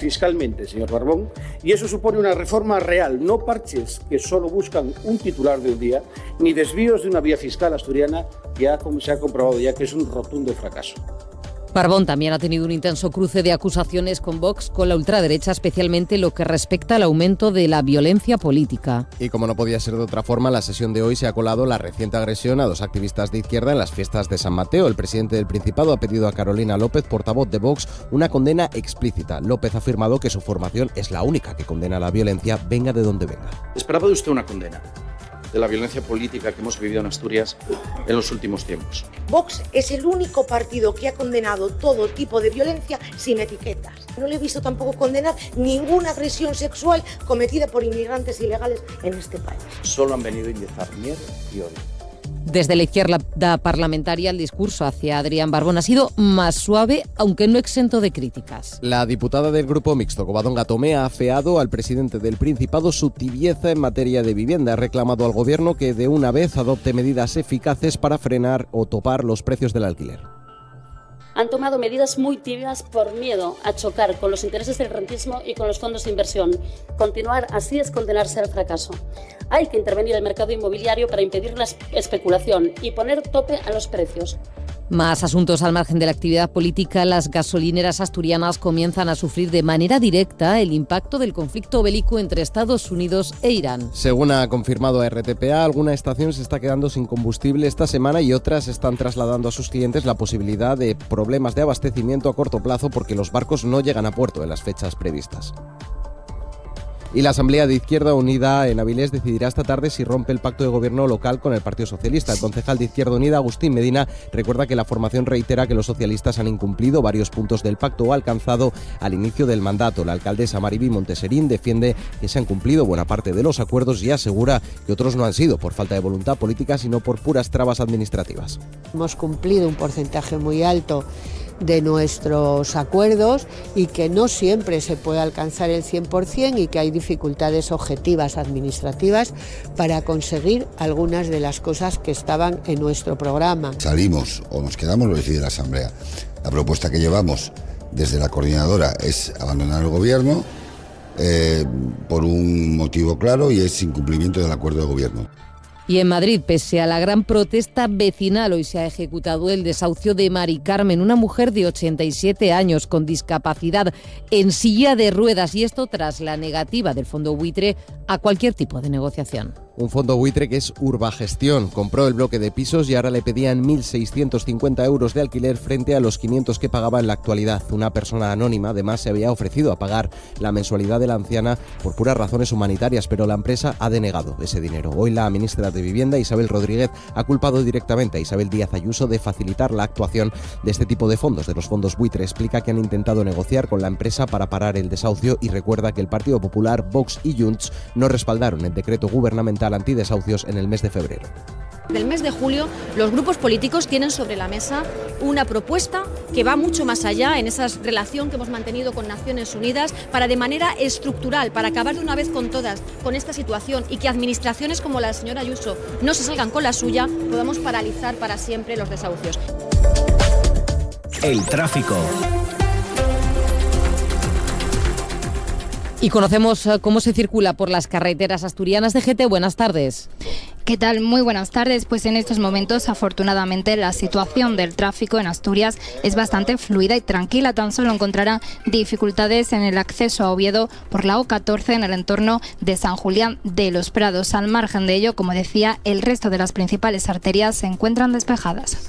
fiscalmente, señor Barbón, y eso supone una reforma real, no parches que solo buscan un titular de un día, ni desvíos de una vía fiscal asturiana que se ha comprobado ya que es un rotundo fracaso. Barbón también ha tenido un intenso cruce de acusaciones con Vox, con la ultraderecha, especialmente lo que respecta al aumento de la violencia política. Y como no podía ser de otra forma, en la sesión de hoy se ha colado la reciente agresión a dos activistas de izquierda en las fiestas de San Mateo. El presidente del Principado ha pedido a Carolina López, portavoz de Vox, una condena explícita. López ha afirmado que su formación es la única que condena la violencia, venga de donde venga. ¿Esperaba usted una condena de la violencia política que hemos vivido en Asturias en los últimos tiempos? Vox es el único partido que ha condenado todo tipo de violencia sin etiquetas. No le he visto tampoco condenar ninguna agresión sexual cometida por inmigrantes ilegales en este país. Solo han venido a inyectar miedo y odio. Desde la izquierda parlamentaria, el discurso hacia Adrián Barbón ha sido más suave, aunque no exento de críticas. La diputada del Grupo Mixto, Covadonga Tomé, ha afeado al presidente del Principado su tibieza en materia de vivienda. Ha reclamado al gobierno que de una vez adopte medidas eficaces para frenar o topar los precios del alquiler. Han tomado medidas muy tibias por miedo a chocar con los intereses del rentismo y con los fondos de inversión. Continuar así es condenarse al fracaso. Hay que intervenir el mercado inmobiliario para impedir la especulación y poner tope a los precios. Más asuntos al margen de la actividad política. Las gasolineras asturianas comienzan a sufrir de manera directa el impacto del conflicto bélico entre Estados Unidos e Irán. Según ha confirmado RTPA, alguna estación se está quedando sin combustible esta semana y otras están trasladando a sus clientes la posibilidad de problemas de abastecimiento a corto plazo porque los barcos no llegan a puerto en las fechas previstas. Y la Asamblea de Izquierda Unida en Avilés decidirá esta tarde si rompe el pacto de gobierno local con el Partido Socialista. El concejal de Izquierda Unida, Agustín Medina, recuerda que la formación reitera que los socialistas han incumplido varios puntos del pacto alcanzado al inicio del mandato. La alcaldesa Maribí Monteserín defiende que se han cumplido buena parte de los acuerdos y asegura que otros no han sido por falta de voluntad política, sino por puras trabas administrativas. Hemos cumplido un porcentaje muy alto de nuestros acuerdos y que no siempre se puede alcanzar el 100% y que hay dificultades objetivas administrativas para conseguir algunas de las cosas que estaban en nuestro programa. Salimos o nos quedamos, lo decide la Asamblea. La propuesta que llevamos desde la coordinadora es abandonar el gobierno por un motivo claro y es incumplimiento del acuerdo de gobierno. Y en Madrid, pese a la gran protesta vecinal, hoy se ha ejecutado el desahucio de Mari Carmen, una mujer de 87 años con discapacidad en silla de ruedas, y esto tras la negativa del fondo buitre a cualquier tipo de negociación. Un fondo buitre que es Urbagestión. Compró el bloque de pisos y ahora le pedían 1.650 euros de alquiler frente a los 500 que pagaba en la actualidad. Una persona anónima además se había ofrecido a pagar la mensualidad de la anciana por puras razones humanitarias, pero la empresa ha denegado ese dinero. Hoy la ministra de Vivienda, Isabel Rodríguez, ha culpado directamente a Isabel Díaz Ayuso de facilitar la actuación de este tipo de fondos, de los fondos buitre. Explica que han intentado negociar con la empresa para parar el desahucio y recuerda que el Partido Popular, Vox y Junts no respaldaron el decreto gubernamental antidesahucios en el mes de febrero. Del mes de julio, los grupos políticos tienen sobre la mesa una propuesta que va mucho más allá en esa relación que hemos mantenido con Naciones Unidas para, de manera estructural, para acabar de una vez con todas con esta situación y que administraciones como la señora Ayuso no se salgan con la suya, podamos paralizar para siempre los desahucios. El tráfico. Y conocemos cómo se circula por las carreteras asturianas. DGT, buenas tardes. ¿Qué tal? Muy buenas tardes. Pues en estos momentos, afortunadamente, la situación del tráfico en Asturias es bastante fluida y tranquila. Tan solo encontrará dificultades en el acceso a Oviedo por la O14 en el entorno de San Julián de los Prados. Al margen de ello, como decía, el resto de las principales arterias se encuentran despejadas.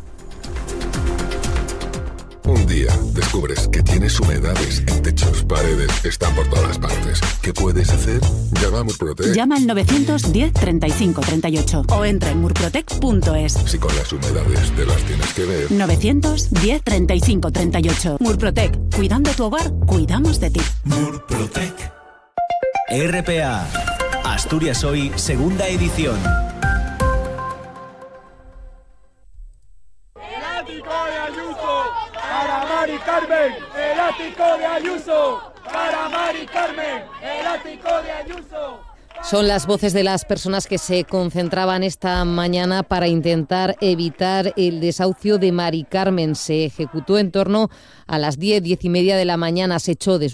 Un día descubres que tienes humedades en techos, paredes, están por todas partes. ¿Qué puedes hacer? Llama a Murprotec. Llama al 910 35 38 o entra en murprotec.es. Si con las humedades te las tienes que ver. 910 35 38. Murprotec. Cuidando tu hogar, cuidamos de ti. Murprotec. RPA. Asturias Hoy, segunda edición. Mari Carmen, el ático de Ayuso. Para Mari Carmen, el ático de Ayuso. Son las voces de las personas que se concentraban esta mañana para intentar evitar el desahucio de Mari Carmen. Se ejecutó en torno a las 10:30 de la mañana. Se echó de